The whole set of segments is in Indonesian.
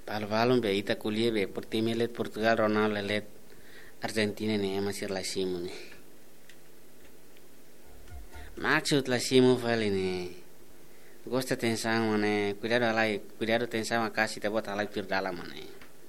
Palu-palu be ita kuliah be tim let Portugal Ronaldo let Argentina nih masih la simu nih. Maksud la simu fali nih. Gosta tensang mana cuidado tensang makasih te buat alai pir dalam mana.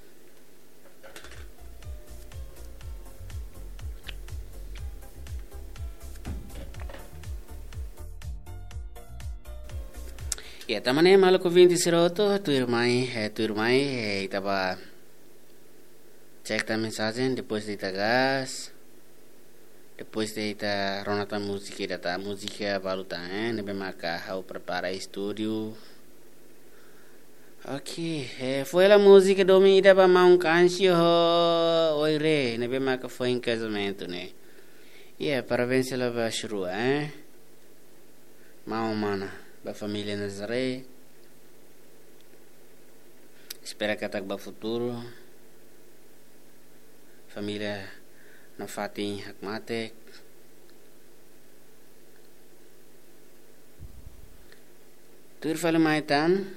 Ya tamane malu ko 20 siroto tu irmai itaba cek ta mensagem depois de ita gas depois de ita ronata música valuta nebe maka hau prepara estúdio. Ok, foi a música do mi ida ba mau cancio oire nebe maka foi em casamento né. Parabéns pela bashru mau mana ba família Nazaré. Espera que ba futuro. Família Nafati Hakmatek. Tur fal maitan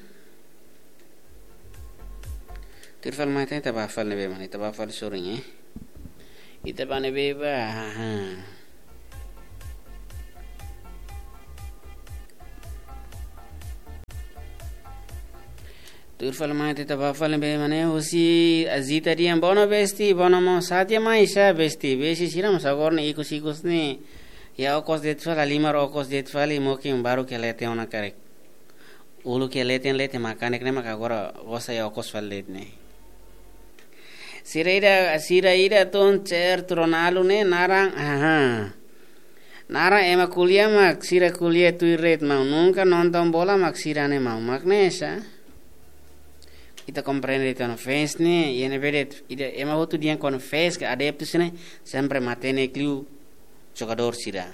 taba fal nebe man taba fal soring ita ba nebe ba Turfal mai te tafal be mane hosi azita diam bono besti bono mo satya mai sa besti besi siram sagorne ikus ne ya okos det fala limar okos det fali mokim baru kelete ona karek ulu kelete makanek ne makagora gosa ya okos falet ne siraida ton cer tronalu ne narang narang ema kuliah mak sira kuliah tu red mau nunca nonton bola mak sirane mau maknesa. Ita comprende itu fans ne yene vedet ida ema hotu dian kon fans ke adeptus ne sempre matene kliu jogador sira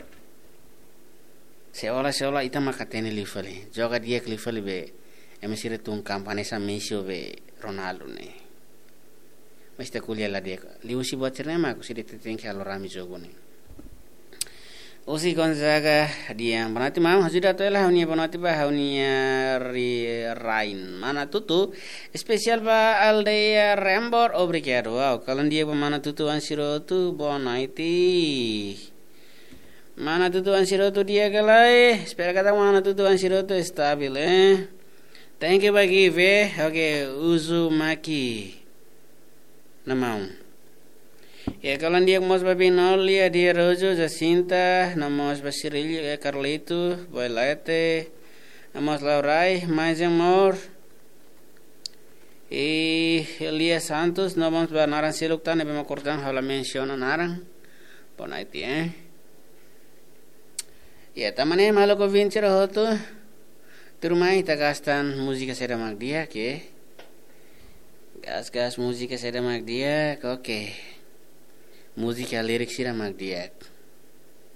seola ita makatene lifale joga dia klifale be ema sira tun kampane sa Messi be Ronaldo ne mas ta kuliah la dia liu si buat cerna ma ku sira teten ke alorami jogo ne Osi Gonzaga dia banati mau hasuda to lah unia banati ba unia rain mana tutu spesial ba aldeia Rembor obrigado wow kalau dia mana tutu ansiro tu bonaiti mana tutu ansiro tu dia galai espera kata mana tutu ansiro tu stabil thank you bagi okay Uzumaki namau ya kalau dia mos babinol ya dia Rojo Jacinta namos Basirilio Carlito Boilete namos Laurai mais amor Elias Santos namos Banaran Silukta nebe makortan hala menciona narang ponaiti ya tamane malo ko vincero hoto turmai tagastan musika seda magdia ke gas musika seda magdia oke Música lirik sira magdiak